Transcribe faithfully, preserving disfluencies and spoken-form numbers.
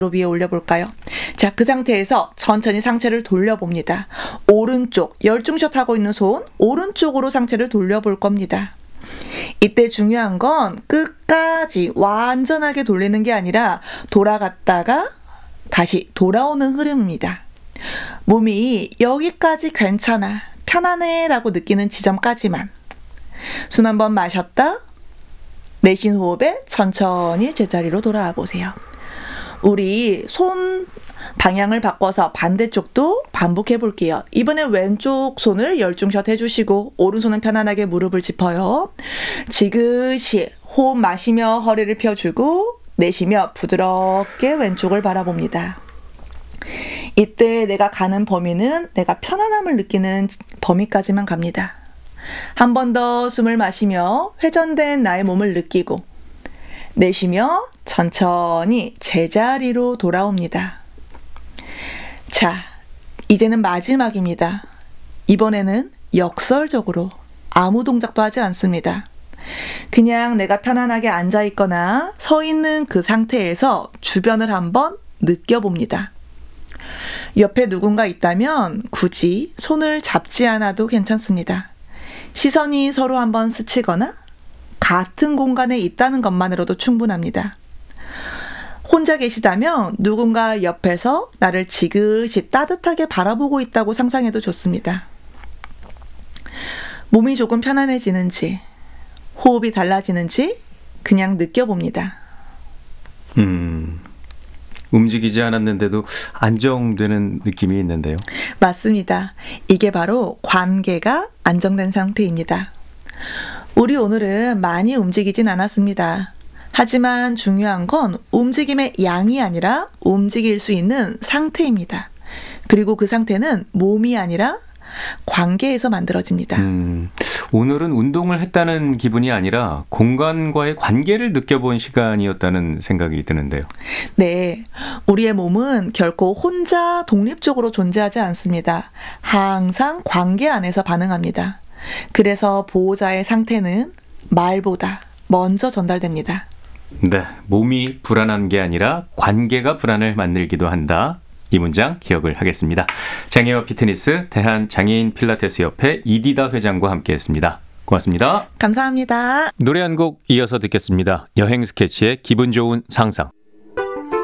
위에 올려볼까요? 자, 그 상태에서 천천히 상체를 돌려봅니다. 오른쪽, 열중샷 하고 있는 손, 오른쪽으로 상체를 돌려볼 겁니다. 이때 중요한 건 끝까지 완전하게 돌리는 게 아니라 돌아갔다가 다시 돌아오는 흐름입니다. 몸이 여기까지 괜찮아, 편안해 라고 느끼는 지점까지만. 숨 한번 마셨다, 내쉰 호흡에 천천히 제자리로 돌아와 보세요. 우리 손 방향을 바꿔서 반대쪽도 반복해 볼게요. 이번에 왼쪽 손을 열중샷 해주시고 오른손은 편안하게 무릎을 짚어요. 지그시 호흡 마시며 허리를 펴주고 내쉬며 부드럽게 왼쪽을 바라봅니다. 이때 내가 가는 범위는 내가 편안함을 느끼는 범위까지만 갑니다. 한 번 더 숨을 마시며 회전된 나의 몸을 느끼고 내쉬며 천천히 제자리로 돌아옵니다. 자, 이제는 마지막입니다. 이번에는 역설적으로 아무 동작도 하지 않습니다. 그냥 내가 편안하게 앉아 있거나 서 있는 그 상태에서 주변을 한번 느껴봅니다. 옆에 누군가 있다면 굳이 손을 잡지 않아도 괜찮습니다. 시선이 서로 한번 스치거나 같은 공간에 있다는 것만으로도 충분합니다. 혼자 계시다면 누군가 옆에서 나를 지그시 따뜻하게 바라보고 있다고 상상해도 좋습니다. 몸이 조금 편안해지는지, 호흡이 달라지는지 그냥 느껴봅니다. 음, 움직이지 않았는데도 안정되는 느낌이 있는데요. 맞습니다. 이게 바로 관계가 안정된 상태입니다. 우리 오늘은 많이 움직이진 않았습니다. 하지만 중요한 건 움직임의 양이 아니라 움직일 수 있는 상태입니다. 그리고 그 상태는 몸이 아니라 관계에서 만들어집니다. 음, 오늘은 운동을 했다는 기분이 아니라 공간과의 관계를 느껴본 시간이었다는 생각이 드는데요. 네, 우리의 몸은 결코 혼자 독립적으로 존재하지 않습니다. 항상 관계 안에서 반응합니다. 그래서 보호자의 상태는 말보다 먼저 전달됩니다. 네, 몸이 불안한 게 아니라 관계가 불안을 만들기도 한다. 이 문장 기억을 하겠습니다. 장애와 피트니스 대한장애인 필라테스 협회 이디다 회장과 함께했습니다. 고맙습니다. 감사합니다. 노래 한 곡 이어서 듣겠습니다. 여행 스케치의 기분 좋은 상상.